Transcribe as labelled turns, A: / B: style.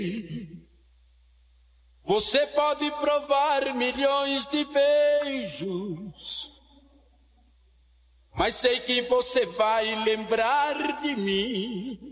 A: Você pode provar milhões de beijos, mas sei que você vai lembrar de mim.